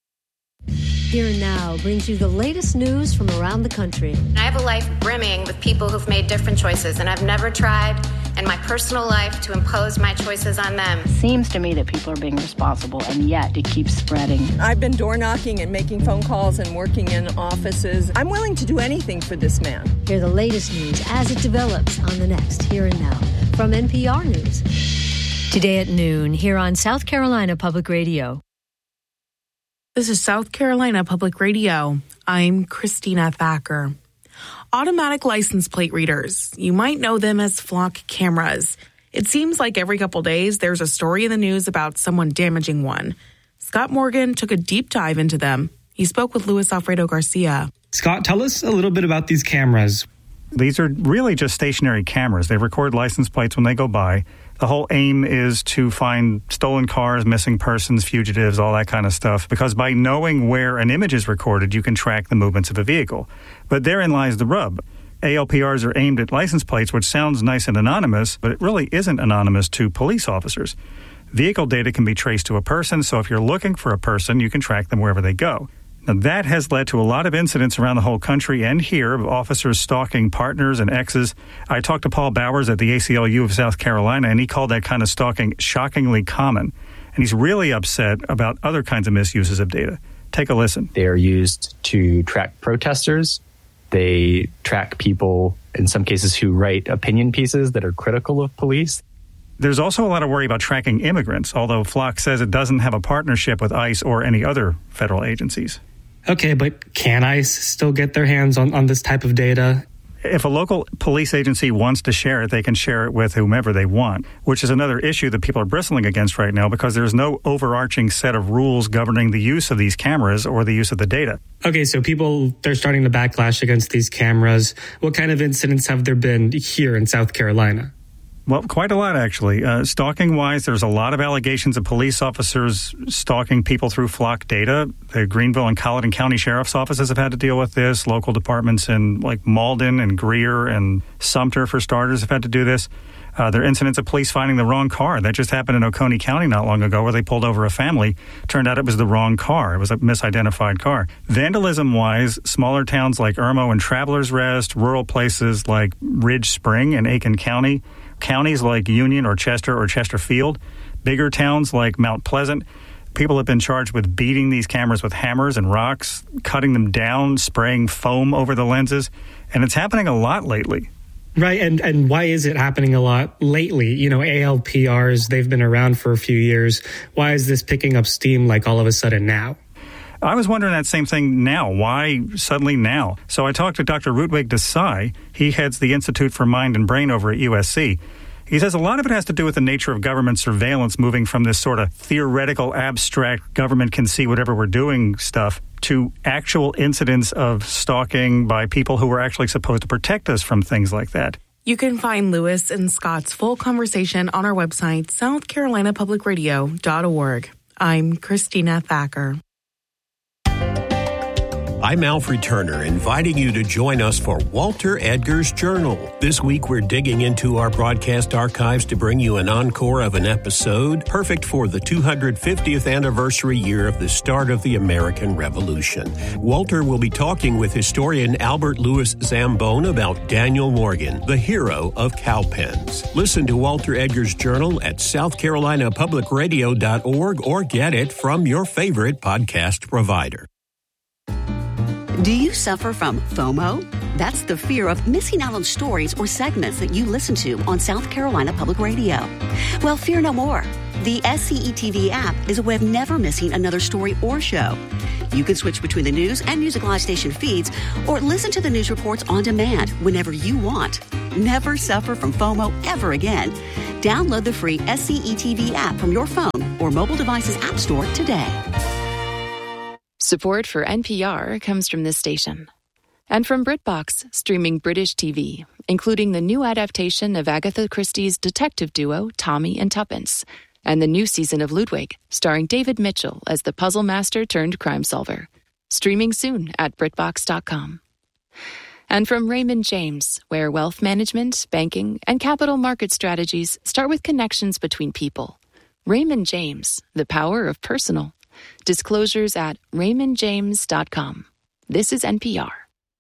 Here and Now brings you the latest news from around the country. I have a life brimming with people who've made different choices, and I've never tried in my personal life to impose my choices on them. It seems to me that people are being responsible, and yet it keeps spreading. I've been door knocking and making phone calls and working in offices. I'm willing to do anything for this man. Hear the latest news as it develops on the next Here and Now from N P R News. Today at noon, here on South Carolina Public Radio. This is South Carolina Public Radio. I'm Christina Thacker. Automatic license plate readers. You might know them as flock cameras. It seems like every couple days there's a story in the news about someone damaging one. Scott Morgan took a deep dive into them. He spoke with Luis Alfredo Garcia. Scott, tell us a little bit about these cameras. These are really just stationary cameras. They record license plates when they go by. The whole aim is to find stolen cars, missing persons, fugitives, all that kind of stuff, because by knowing where an image is recorded, you can track the movements of a vehicle. But therein lies the rub. A L P Rs are aimed at license plates, which sounds nice and anonymous, but it really isn't anonymous to police officers. Vehicle data can be traced to a person, so if you're looking for a person, you can track them wherever they go. Now, that has led to a lot of incidents around the whole country and here of officers stalking partners and exes. I talked to Paul Bowers at the A C L U of South Carolina, and he called that kind of stalking shockingly common. And he's really upset about other kinds of misuses of data. Take a listen. They are used to track protesters. They track people, in some cases, who write opinion pieces that are critical of police. There's also a lot of worry about tracking immigrants, although Flock says it doesn't have a partnership with ICE or any other federal agencies. Okay, but can ICE still get their hands on, on this type of data? If a local police agency wants to share it, they can share it with whomever they want, which is another issue that people are bristling against right now because there's no overarching set of rules governing the use of these cameras or the use of the data. Okay, so people, they're starting to backlash against these cameras. What kind of incidents have there been here in South Carolina? Well, quite a lot, actually. Uh, Stalking-wise, there's a lot of allegations of police officers stalking people through flock data. The Greenville and Colleton County Sheriff's offices have had to deal with this. Local departments in like Malden and Greer and Sumter, for starters, have had to do this. Uh, there are incidents of police finding the wrong car. That just happened in Oconee County not long ago where they pulled over a family. Turned out it was the wrong car. It was a misidentified car. Vandalism-wise, smaller towns like Irmo and Travelers Rest, rural places like Ridge Spring in Aiken County, counties like Union or Chester or Chesterfield, bigger towns like Mount Pleasant. People have been charged with beating these cameras with hammers and rocks, cutting them down, spraying foam over the lenses. And it's happening a lot lately. Right, and, and why is it happening a lot lately? You know, A L P Rs, they've been around for a few years. Why is this picking up steam like all of a sudden now? I was wondering that same thing now. Why suddenly now? So I talked to Doctor Rudwig Desai. He heads the Institute for Mind and Brain over at U S C. He says a lot of it has to do with the nature of government surveillance, moving from this sort of theoretical, abstract, government can see whatever we're doing stuff to actual incidents of stalking by people who were actually supposed to protect us from things like that. You can find Lewis and Scott's full conversation on our website, south carolina public radio dot org. I'm Christina Thacker. I'm Alfred Turner, inviting you to join us for Walter Edgar's Journal. This week, we're digging into our broadcast archives to bring you an encore of an episode, perfect for the two hundred fiftieth anniversary year of the start of the American Revolution. Walter will be talking with historian Albert Louis Zambon about Daniel Morgan, the hero of cowpens. Listen to Walter Edgar's Journal at south carolina public radio dot org or get it from your favorite podcast provider. Do you suffer from FOMO? That's the fear of missing out on stories or segments that you listen to on South Carolina Public Radio. Well, fear no more. The S C E T V app is a way of never missing another story or show. You can switch between the news and Music Live station feeds or listen to the news reports on demand whenever you want. Never suffer from FOMO ever again. Download the free S C E T V app from your phone or mobile device's app store today. Support for N P R comes from this station. And from BritBox, streaming British T V, including the new adaptation of Agatha Christie's detective duo, Tommy and Tuppence, and the new season of Ludwig, starring David Mitchell as the puzzle master turned crime solver. Streaming soon at BritBox dot com. And from Raymond James, where wealth management, banking, and capital market strategies start with connections between people. Raymond James, the power of personal. Disclosures at raymond james dot com. This is N P R.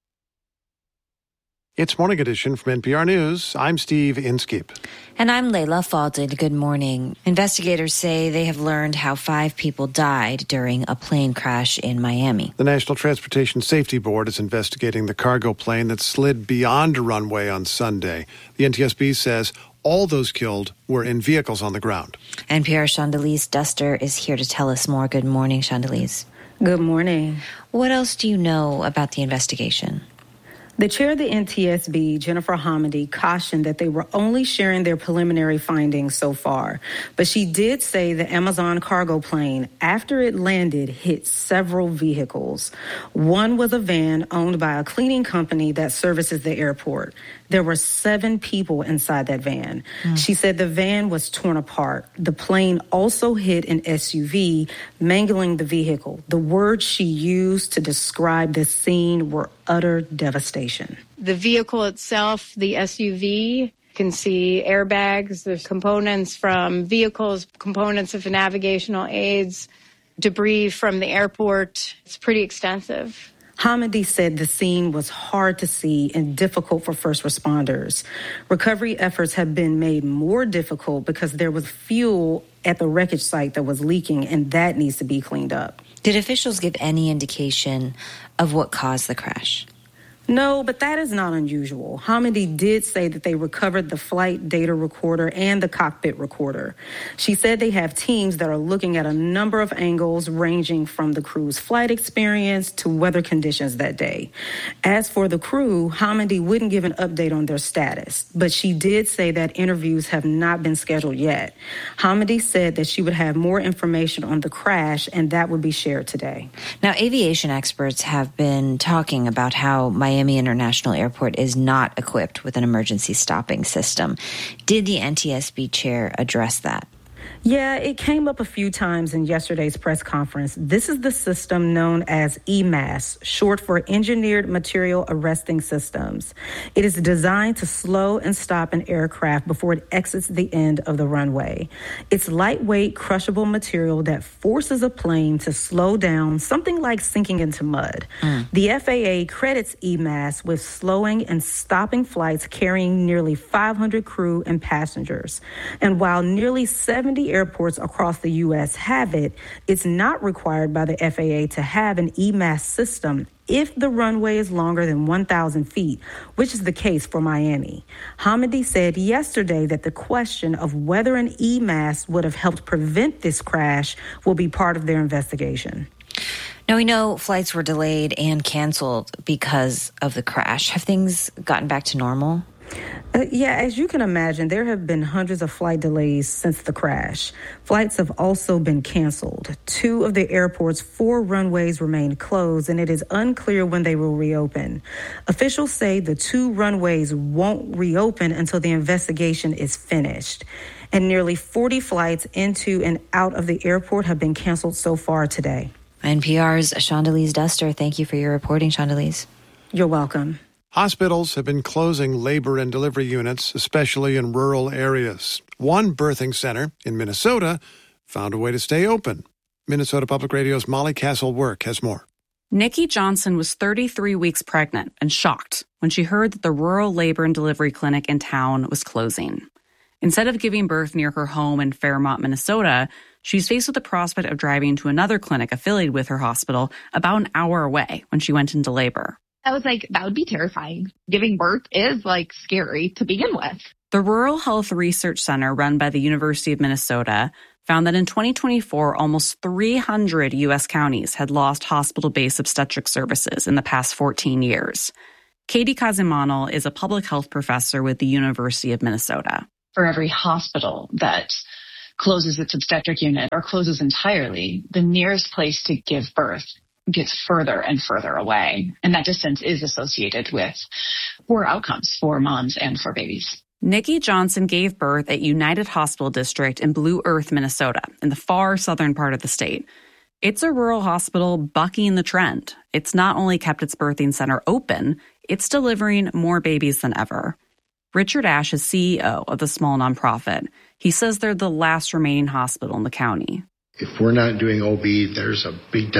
It's Morning Edition from N P R News. I'm Steve Inskeep. And I'm Layla Falded. Good morning. Investigators say they have learned how five people died during a plane crash in Miami. The National Transportation Safety Board is investigating the cargo plane that slid beyond a runway on Sunday. The N T S B says all those killed were in vehicles on the ground. N P R's Chandelize Duster is here to tell us more. Good morning, Chandelize. Good morning. What else do you know about the investigation? The chair of the N T S B, Jennifer Hamady, cautioned that they were only sharing their preliminary findings so far. But she did say the Amazon cargo plane, after it landed, hit several vehicles. One was a van owned by a cleaning company that services the airport. There were seven people inside that van. Mm. She said the van was torn apart. The plane also hit an S U V, mangling the vehicle. The words she used to describe the scene were utter devastation. The vehicle itself, the S U V, you can see airbags, there's components from vehicles, components of navigational aids, debris from the airport. It's pretty extensive. Hamady said the scene was hard to see and difficult for first responders. Recovery efforts have been made more difficult because there was fuel at the wreckage site that was leaking, and that needs to be cleaned up. Did officials give any indication of what caused the crash? No, but that is not unusual. Hamady did say that they recovered the flight data recorder and the cockpit recorder. She said they have teams that are looking at a number of angles ranging from the crew's flight experience to weather conditions that day. As for the crew, Hamady wouldn't give an update on their status, but she did say that interviews have not been scheduled yet. Hamady said that she would have more information on the crash and that would be shared today. Now, aviation experts have been talking about how Miami Miami International Airport is not equipped with an emergency stopping system. Did the N T S B chair address that? Yeah, it came up a few times in yesterday's press conference. This is the system known as E M A S, short for Engineered Material Arresting Systems. It is designed to slow and stop an aircraft before it exits the end of the runway. It's lightweight, crushable material that forces a plane to slow down, something like sinking into mud. Mm. The F A A credits E M A S with slowing and stopping flights carrying nearly five hundred crew and passengers. And while nearly seventy airports across the U S have it, it's not required by the F A A to have an E M A S system if the runway is longer than one thousand feet, which is the case for Miami. Hamady said yesterday that the question of whether an E M A S would have helped prevent this crash will be part of their investigation. Now, we know flights were delayed and canceled because of the crash. Have things gotten back to normal? Uh, yeah, as you can imagine, there have been hundreds of flight delays since the crash. Flights have also been canceled. Two of the airport's four runways remain closed, and it is unclear when they will reopen. Officials say the two runways won't reopen until the investigation is finished. And nearly forty flights into and out of the airport have been canceled so far today. N P R's Shondelise Duster, thank you for your reporting, Shondelise. You're welcome. Hospitals have been closing labor and delivery units, especially in rural areas. One birthing center in Minnesota found a way to stay open. Minnesota Public Radio's Molly Castle-Work has more. Nikki Johnson was thirty-three weeks pregnant and shocked when she heard that the rural labor and delivery clinic in town was closing. Instead of giving birth near her home in Fairmont, Minnesota, she's faced with the prospect of driving to another clinic affiliated with her hospital about an hour away when she went into labor. I was like, that would be terrifying. Giving birth is, like, scary to begin with. The Rural Health Research Center, run by the University of Minnesota, found that in twenty twenty-four, almost three hundred U S counties had lost hospital-based obstetric services in the past fourteen years. Katie Kazimanel is a public health professor with the University of Minnesota. For every hospital that closes its obstetric unit or closes entirely, the nearest place to give birth gets further and further away. And that distance is associated with poor outcomes for moms and for babies. Nikki Johnson gave birth at United Hospital District in Blue Earth, Minnesota, in the far southern part of the state. It's a rural hospital bucking the trend. It's not only kept its birthing center open, it's delivering more babies than ever. Richard Ash is C E O of the small nonprofit. He says they're the last remaining hospital in the county. If we're not doing O B, there's a big